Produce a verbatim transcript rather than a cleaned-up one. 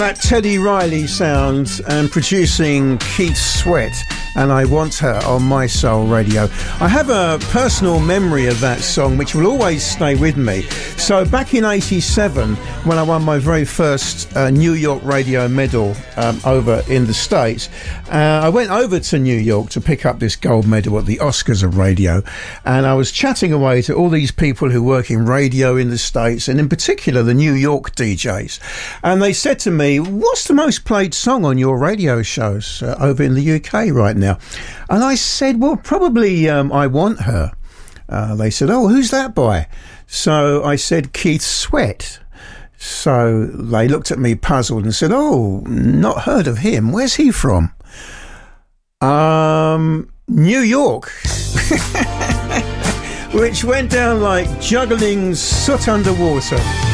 that Teddy Riley sound and producing Keith Sweat and I Want Her on My Soul Radio. I have a personal memory of that song which will always stay with me. So back in eighty-seven, when I won my very first uh, New York radio medal um, over in the States, uh, I went over to New York to pick up this gold medal at the Oscars of radio, and I was chatting away to all these people who work in radio in the States, and in particular the New York D Js, and they said to me, what's the most played song on your radio shows uh, over in the U K right now? And I said, well, probably um, I Want Her. Uh, they said, oh, who's that by? So I said, Keith Sweat. So they looked at me puzzled and said, oh, not heard of him. Where's he from? Um, New York. Which went down like juggling soot underwater.